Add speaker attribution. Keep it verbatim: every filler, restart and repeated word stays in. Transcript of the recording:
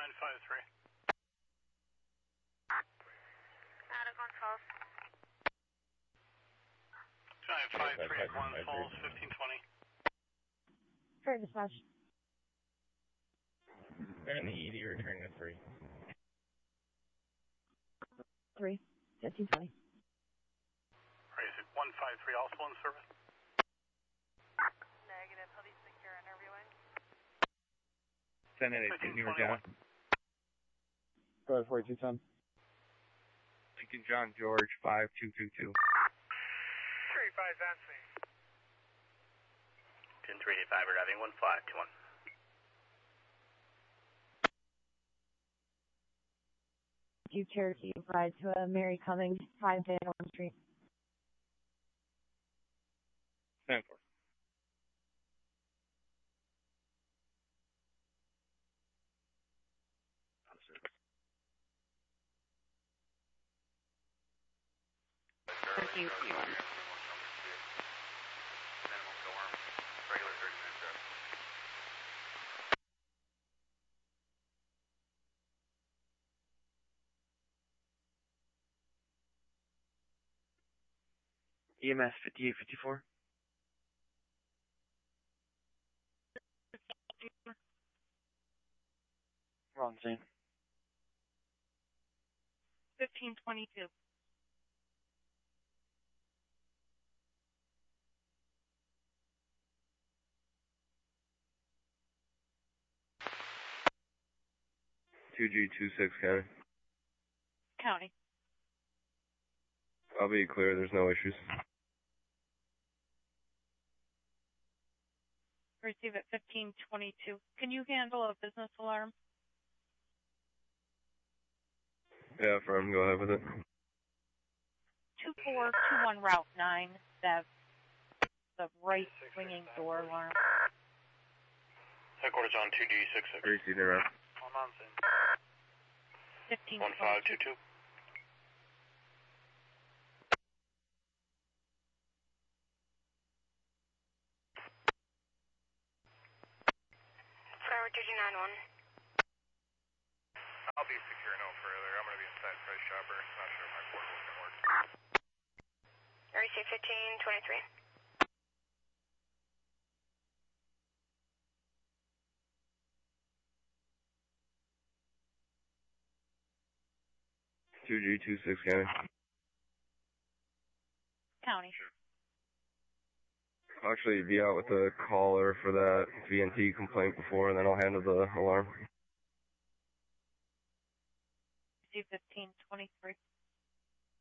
Speaker 1: nine five three.
Speaker 2: Attic on Falls.
Speaker 1: nine five three, one Falls, fifteen twenty.
Speaker 3: For dispatch.
Speaker 4: And the E D return to three.
Speaker 3: Three, fifteen twenty.
Speaker 1: Crazy. one five three, also in service.
Speaker 2: Negative, he'll be secure interviewing.
Speaker 4: ten eight eight, New York down.
Speaker 5: Go ahead, forty-two ten.
Speaker 4: Lincoln John George, five two two two.
Speaker 1: three five Anthony.
Speaker 6: ten three eight five, we're driving one five two one.
Speaker 3: You Cherokee, ride to a Mary Cummings, five Van Orm Street.
Speaker 4: ten four.
Speaker 2: Thank you.
Speaker 4: E M S fifty-eight fifty-four. Wrong scene.
Speaker 2: fifteen twenty-two.
Speaker 4: two G two six County.
Speaker 2: County.
Speaker 4: I'll be clear, there's no issues.
Speaker 2: Receive at fifteen twenty-two. Can you handle a business alarm?
Speaker 4: Yeah, firm, go ahead with it.
Speaker 2: two four two one Route nine, that's the right swinging door alarm.
Speaker 6: Headquarters on two D six six.
Speaker 4: Receive around.
Speaker 1: One on scene.
Speaker 2: fifteen
Speaker 6: one five two two.
Speaker 2: Forever two two nine one.
Speaker 1: I'll be secure no further. I'm going to be inside Price Chopper. Not sure if my portable can work.
Speaker 2: Receive fifteen twenty-three.
Speaker 4: two G two six County.
Speaker 2: County.
Speaker 4: I'll actually be out with the caller for that V N T complaint before, and then I'll handle the alarm.
Speaker 2: Receive fifteen twenty-three.